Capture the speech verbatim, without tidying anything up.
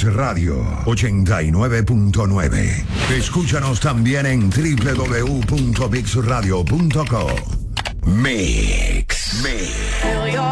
Radio ochenta y nueve punto nueve. Escúchanos también en doble u doble u doble u punto mix radio punto com. Mix. Mix.